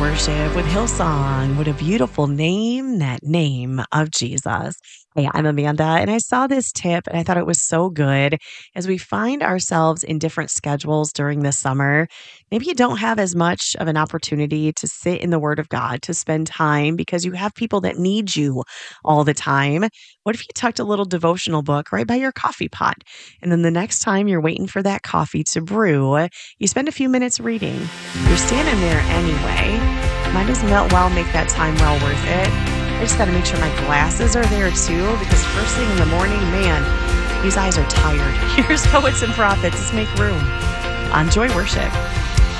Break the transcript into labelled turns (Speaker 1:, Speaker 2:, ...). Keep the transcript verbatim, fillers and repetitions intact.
Speaker 1: Worship with Hillsong. What a beautiful name, that name of Jesus. Hey, I'm Amanda, and I saw this tip and I thought it was so good. As we find ourselves in different schedules during the summer, maybe you don't have as much of an opportunity to sit in the Word of God, to spend time because you have people that need you all the time. What if you tucked a little devotional book right by your coffee pot? And then the next time you're waiting for that coffee to brew, you spend a few minutes reading. You're standing there anyway. Might as well make that time well worth it. I just got to make sure my glasses are there too, because first thing in the morning, man, these eyes are tired. Here's Poets and Prophets. Let's make room on Joy Worship.